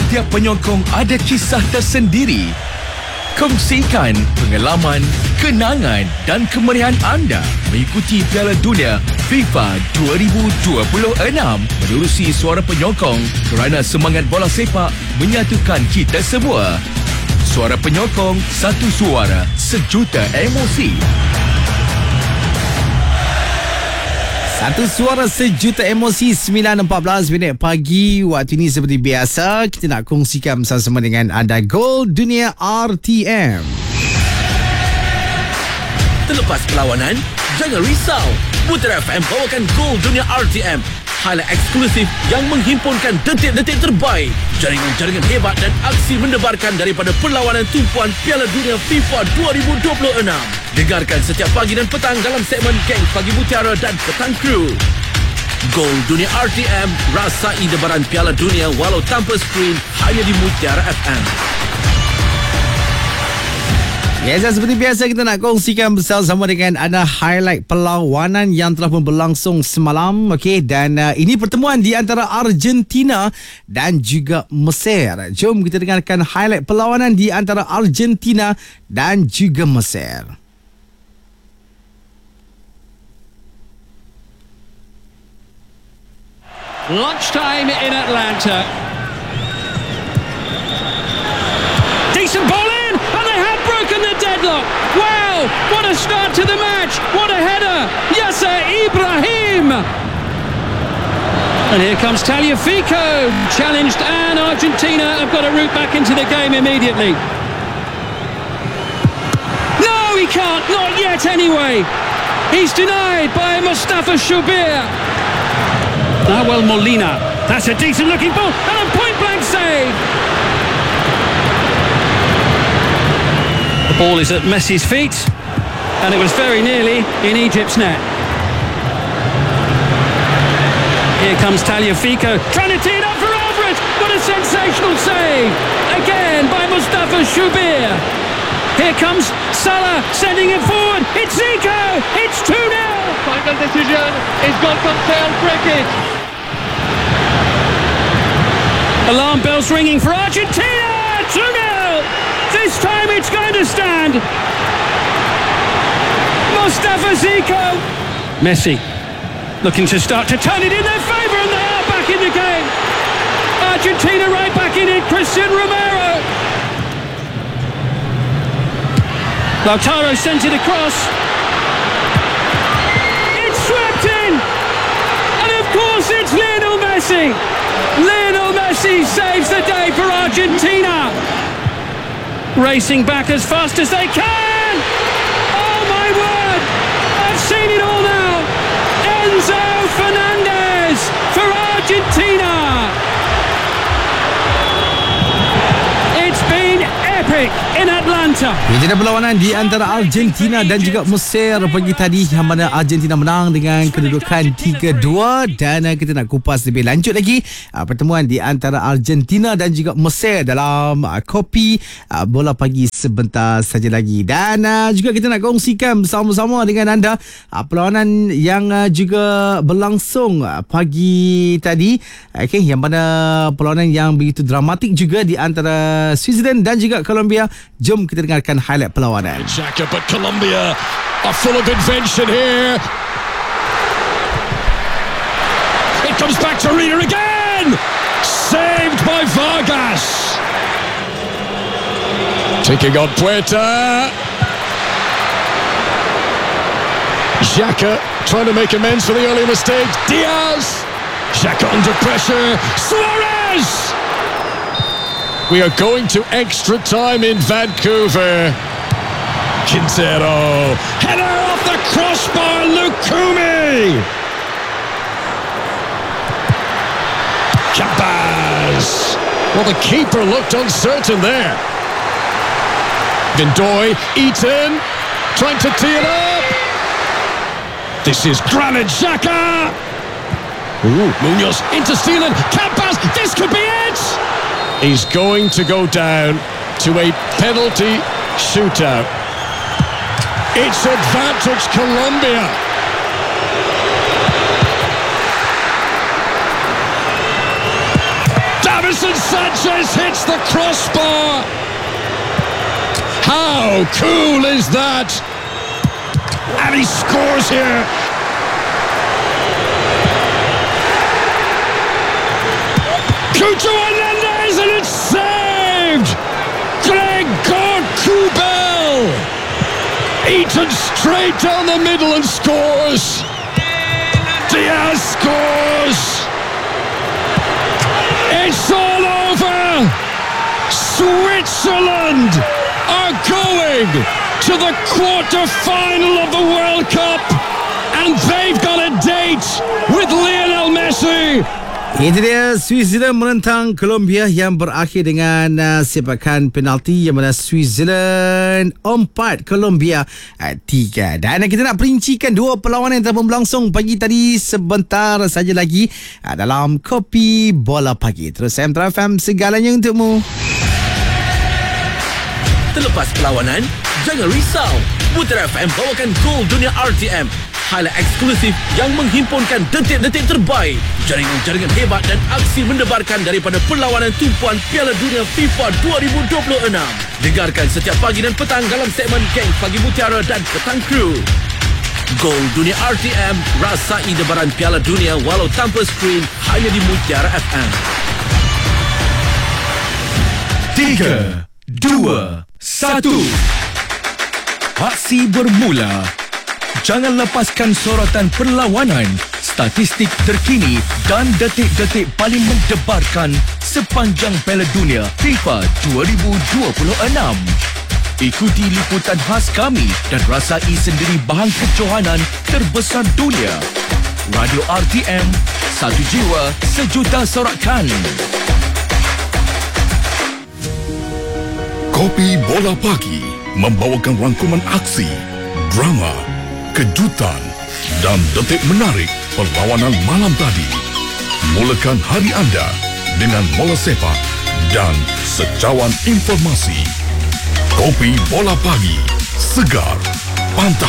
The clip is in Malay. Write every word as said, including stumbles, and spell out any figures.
Setiap penyokong ada kisah tersendiri. Kongsikan pengalaman, kenangan dan kemeriahan anda mengikuti Piala Dunia FIFA dua ribu dua puluh enam menerusi Suara Penyokong kerana semangat bola sepak menyatukan kita semua. Suara Penyokong, satu suara, sejuta emosi. Satu suara sejuta emosi. Sembilan empat belas minit pagi. Waktu ini seperti biasa kita nak kongsikan bersama-sama dengan anda Gol Dunia R T M. Terlepas perlawanan, jangan risau. Putra F M bawakan Gol Dunia R T M, highlight eksklusif yang menghimpunkan detik-detik terbaik, jaringan-jaringan hebat dan aksi mendebarkan daripada perlawanan tumpuan Piala Dunia FIFA dua ribu dua puluh enam. Dengarkan setiap pagi dan petang dalam segmen Geng Pagi Mutiara dan Petang Kru. Gol Dunia R T M, rasai debaran Piala Dunia walau tanpa skrin, hanya di Mutiara F M. Ya, yes, seperti biasa kita nak kongsikan bersama dengan anda highlight perlawanan yang telah pun berlangsung semalam. Okey, dan uh, ini pertemuan di antara Argentina dan juga Mesir. Jom kita dengarkan highlight perlawanan di antara Argentina dan juga Mesir. Lunchtime in Atlanta. Decent ball in, and they have broken the deadlock. Wow, what a start to the match. What a header. Yasser Ibrahim. And here comes Tagliafico. Challenged, and Argentina have got a route back into the game immediately. No, he can't. Not yet anyway. He's denied by Mustafa Shubir. Nahuel Molina. That's a decent looking ball and a point blank save. The ball is at Messi's feet, and it was very nearly in Egypt's net. Here comes Tagliafico, trying to tee it up for Alvarez. What a sensational save. Again by Mustafa Shubir. Here comes Salah, sending it forward. It's Zico. It's two nil. Final decision is goal confirmed, free kick. Alarm bells ringing for Argentina. two nil. This time it's going to stand. Mustafa Zico. Messi looking to start to turn it in their favour, and they are back in the game. Argentina right back in it. Christian Romero. Lautaro sent it across. It's swept in. And of course it's Lionel Messi. Lionel Messi saves the day for Argentina. Racing back as fast as they can. Oh my word. I've seen it all now. Enzo Fernandez for Argentina. It's been epic in Atlanta. Ini perlawanan di antara Argentina dan juga Mesir pagi tadi, yang mana Argentina menang dengan kedudukan tiga dua, dan uh, kita nak kupas lebih lanjut lagi uh, pertemuan di antara Argentina dan juga Mesir dalam uh, kopi uh, bola pagi sebentar saja lagi. Dan uh, juga kita nak kongsikan bersama-sama dengan anda uh, perlawanan yang uh, juga berlangsung uh, pagi tadi, okay, yang mana perlawanan yang begitu dramatik juga di antara Switzerland dan juga Colombia. Jom kita dengarkan highlight perlawanan. Xhaka, but Colombia are full of invention here. It comes back to Reina again. Saved by Vargas. Taking on Puerta. Xhaka trying to make amends for the earlier mistakes. Diaz. Xhaka under pressure. Suarez. We are going to extra time in Vancouver. Quintero. Header off the crossbar. Lukumi. Capaz. Well, the keeper looked uncertain there. Vindoy. Eaton. Trying to tee it up. This is Granit Xhaka. Ooh. Munoz into Steelan. Capaz. This could be it. He's going to go down to a penalty shootout. It's advantage Colombia. David Davinson Sanchez hits the crossbar. How cool is that? And he scores here. Cucho Hernandez, and it's saved. Gregor Kubel. Eaten straight down the middle and scores. Diaz scores. It's all over. Switzerland are going to the quarter-final of the World Cup, and they've got a date with Lionel Messi. Itu dia Switzerland menentang Colombia yang berakhir dengan uh, sepakan penalti yang mana Switzerland empat, Colombia uh, tiga. Dan kita nak perincikan dua perlawanan yang telah berlangsung pagi tadi sebentar saja lagi uh, dalam Kopi Bola Pagi. Terus Antara F M segalanya untukmu. Terlepas perlawanan, jangan risau. Putera F M bawakan Gol Dunia R T M. Highlight eksklusif yang menghimpunkan detik-detik terbaik, jaringan-jaringan hebat dan aksi mendebarkan daripada perlawanan tumpuan Piala Dunia FIFA dua ribu dua puluh enam. Dengarkan setiap pagi dan petang dalam segmen Geng Pagi Mutiara dan Petang Kru. Gol Dunia R T M, rasai debaran Piala Dunia walau tanpa skrin, hanya di Mutiara F M. Tiga, dua, satu. Aksi bermula. Jangan lepaskan sorotan perlawanan, statistik terkini dan detik-detik paling mendebarkan sepanjang Piala Dunia FIFA dua ribu dua puluh enam. Ikuti liputan khas kami dan rasai sendiri bahan kejohanan terbesar dunia. Radio R T M, satu jiwa, sejuta sorakan. Kopi Bola Pagi membawakan rangkuman aksi, drama, kejutan dan detik menarik perlawanan malam tadi. Mulakan hari anda dengan bola sepak dan secawan informasi. Kopi Bola Pagi, segar, pantas.